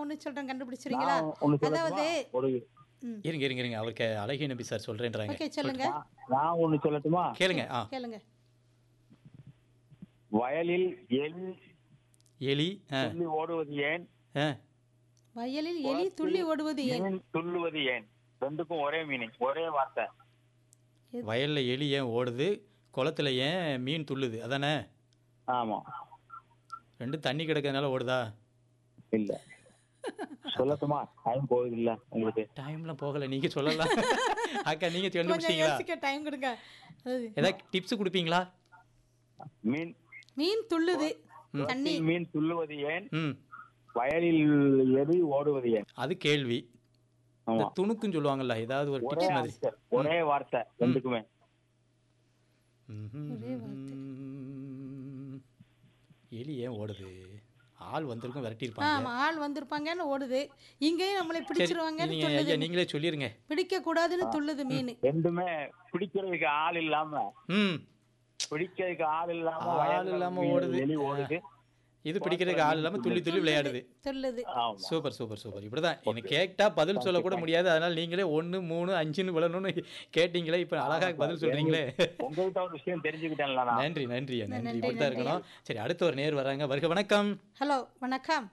ஒண்ணு சொல்றேன் கண்டுபிடிச்சிருவீங்களா? நான் ஒண்ணு சொல்லட்டுமா? அதாவது ஒரு ம். இருங்க அவருக்கு அழகிய நபி சார் சொல்றேன்றாங்க. ஓகே சொல்லுங்க. நான் ஒண்ணு சொல்லட்டுமா? கேளுங்க. கேளுங்க. வயலில் எலி எலி. துள்ளி ஓடுவது ஏன்? ஆ. வயலில் எலி துள்ளி ஓடுவது ஏன்? மீன் துள்ளுவது ஏன்? ரெண்டுக்கும் ஒரே மீனிங், ஒரே வார்த்தை. வயல்ல எலி ஏன் ஓடுது, குளத்துல ஏன் மீன் துள்ளுது, அதானே? ஆமா. ரெண்டும் தண்ணி கிடக்கிறதுனால ஓடுதா? இல்ல. சொல்லட்டுமா? டைம் போகுது இல்ல உங்களுக்கு? டைம்லாம் போகல, நீங்க சொல்லலாம். அக்கா நீங்க கொஞ்சம் கண்டுபிடிச்சீங்களா? யோசிக்க டைம் கொடுங்க. அதாவது ஏதாவது டிப்ஸ் கொடுப்பீங்களா? மீன் மீன் துள்ளுது தண்ணி. மீன் துள்ளுவது ஏன்? ம். வயலில் எலி ஓடுவது ஏன்? அது கேள்வி. இந்த ஆமா. துணுக்குன்னு சொல்லுவாங்கல்ல, ஏதாவது ஒரு ஒரே டிப்ஸ் மாதிரி. ஆன்சர், ஒரே வார்த்தை ரெண்டுக்குமே. ஒரே வார்த்தை. எலி ஏன் ஓடுது? ஆள் வந்திருக்கும், விரட்டியிருப்பாங்க. ஆமா ஆள் வந்திருப்பாங்கன்னு ஓடுது. இங்கேயும் நம்மளை சரி, பிடிச்சிருவாங்கன்னு நீங்க துள்ளுது. ஐயா நீங்களே சொல்லிருங்க. பிடிக்க கூடாதுன்னு துள்ளுது மீன். ரெண்டுமே பிடிக்கிறதுக்கு ஆள் இல்லாம, ம். பிடிக்கிறதுக்கு ஆள் இல்லாம ஆள் வயல்ல இல்லாம ஓடுது. எலி ஓடுது. இது பிடிக்கிறதுக்கு ஆள் இல்லாம துள்ளி துள்ளி விளையாடுது. துள்ளுது. ஆமா. Super super super. இப்படிதான் எனக்கு கேட்டா பதில் சொல்ல கூட முடியாது. அதனால நீங்களே 1 3 5ன்னு விழணும்னு கேட்டீங்களே, இப்ப அழகா பதில் சொல்றீங்களே. உங்ககிட்ட ஒரு விஷயம் தெரிஞ்சுக்கிட்டேன்ல நான். நன்றி நன்றி நன்றி. நன்றி, இப்படித்தான் இருக்கணும். சரி, அடுத்த ஒரு நேர் வராங்க. வருக வணக்கம். ஹலோ வணக்கம்.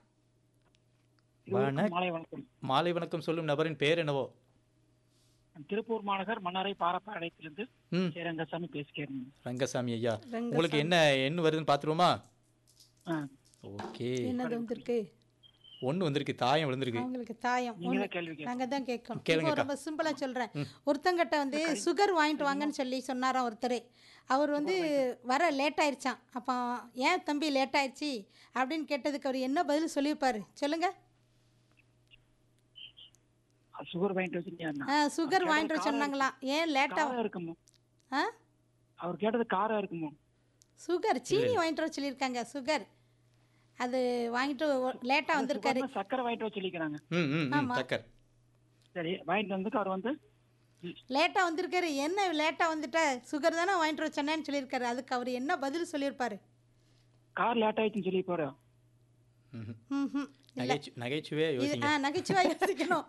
மாலை வணக்கம். மாலை வணக்கம் சொல்லும் நபரின் பேர் என்னவோ? திருப்பூர் மாநகர் மன்னாரை பாரப்பாளையத்திலிருந்து ம். ரங்கசாமி பேசுகிறேன். ரங்கசாமி ஐயா, ரங்கசாமி. உங்களுக்கு என்ன எண்ணு வருதுன்னு பாத்துருவோமா? ஆ, ஓகே. என்னது வந்திருக்கு? ஒண்ணு வந்திருக்கு, தாயம் விழுந்திருக்கு. அவங்களுக்கு தாயம். நீங்க தான் கேள்வி கேட்கணும். நாங்க தான் கேட்கணும். கேளுங்க இப்போ ரொம்ப சிம்பிளா சொல்றேன். ஒருத்தங்கிட்ட வந்து சுகர் வாங்கிட்டு வாங்கன்னு சொல்லி சொன்னாராம் ஒருத்தர். அவர் வந்து வர லேட் ஆயிடுச்சான். அப்போ ஏன் தம்பி லேட் ஆயிடுச்சு அப்படின்னு கேட்டதுக்கு அவர் என்ன பதில் சொல்லியிருப்பாரு சொல்லுங்க. சுகர் வாங்கிட்டு வச்சிருக்கீங்க. சுகர் வாங்கிட்டு வர சொன்னாங்களாம். ஏன் லேட்டா? காரா இருக்குமோ? ஆ அவர் கேட்டது காரா இருக்குமோ? சுகர் சீனி வாங்கிட்டு வர சொல்லியிருக்காங்க. சுகர் அது வாங்கிட்டு லேட்டா வந்திருக்காரு. சுகர்னா சக்கரை வாங்கிட்டு வச்சிருக்காங்க. ஆமா. சக்கர். சரி, வாங்கிட்டு வந்து அவர் வந்து லேட்டா வந்திருக்காரு. என்ன லேட்டா வந்துட்ட, சுகர் தானே வாங்கிட்டு வர சொன்னேன்னு சொல்லியிருக்காரு. அதுக்கு அவர் என்ன பதில் சொல்லியிருப்பாரு? கார் லேட் ஆயிடுச்சுன்னு சொல்லி போற. ம்ஹும். இல்ல. நகைச்சுவே இது யோசிங்க. நகைச்சுவா யோசிக்கணும்.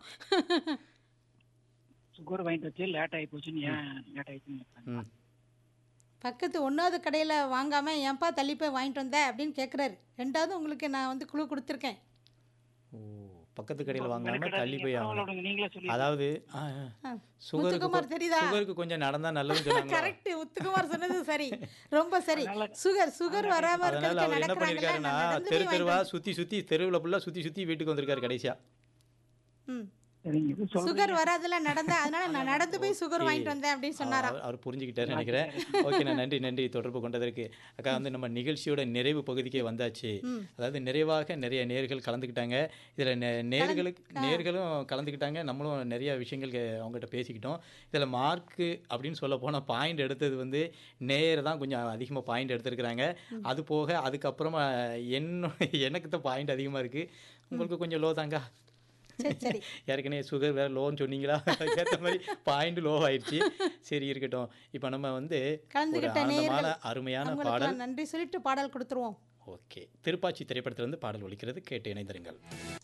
சுகர் வாங்கிட்டு வச்சு லேட் ஆகி போச்சுன்னு ஏன் லேட் ஆயிடுச்சுன்னு. ம். பக்கத்து ஒன்றாவது கடையில் வாங்காம ஏன்பா தள்ளி போய் வாங்கிட்டு வந்த அப்படின்னு கேட்குறாரு. ரெண்டாவது உங்களுக்கு நான் வந்து குழு கொடுத்துருக்கேன். ஓ, பக்கத்து கடையில் வாங்காம தள்ளி போய் வாங்கணும். நீங்களே சொல்லி. அதாவது முத்துக்குமார் தெரியுதா? சுகருக்கு கொஞ்சம் நடந்தா நல்லதுன்னு சொன்னாங்க. கரெக்ட். முத்துக்குமார் சொன்னது சரி, ரொம்ப சரி. சுகர் வராம அதனால இருக்கிறதுக்கு அவர் என்ன பண்ணிருக்காருன்னா, தெரு தெருவா சுத்தி சுத்தி தெருவுல ஃபுல்லா சுத்தி சுத்தி வீட்டுக்கு வந்திருக்காரு கடைசியா. ம். சரிங்க, இது சொல்லுங்க. சுகர் வராதுல நடந்தா, அதனால நான் நடந்து போய் சுகர் வாங்கிட்டு வந்தேன் அப்படின்னு சொன்னாராம். அவர் புரிஞ்சுக்கிட்டாரு நினைக்கிறேன். ஓகே, நன்றி நன்றி தொடர்பு கொண்டதற்கு. அக்கா வந்து நம்ம நிகழ்ச்சியோட நிறைவு பகுதிக்கே வந்தாச்சு. அதாவது நிறைவாக நிறைய நேர்கள் கலந்துக்கிட்டாங்க. இதில் நேர்களும் கலந்துக்கிட்டாங்க. நம்மளும் நிறைய விஷயங்கள் அவங்ககிட்ட பேசிக்கிட்டோம். இதில் மார்க்கு அப்படின்னு சொல்ல போனால் பாயிண்ட் எடுத்தது வந்து நேர் தான் கொஞ்சம் அதிகமாக பாயிண்ட் எடுத்திருக்கிறாங்க. அது போக அதுக்கப்புறமா எனக்கு தான் பாயிண்ட் அதிகமாக இருக்குது. உங்களுக்கு கொஞ்சம் லோ தாங்க. சரி. ஏற்கனவே சுகர் வேற லோன்னு சொன்னீங்களா, அதுக்கேற்ற மாதிரி பாயிண்ட் லோ ஆயிடுச்சு. சரி இருக்கட்டும். இப்போ நம்ம வந்து ஒரு ஆனந்தமான அருமையான பாடல் நன்றி சொல்லிட்டு பாடல் கொடுத்துருவோம். ஓகே, திருப்பாச்சி திரைப்படத்திலிருந்து பாடல் ஒலிக்கிறது, கேட்டு இணைந்திருங்கள்.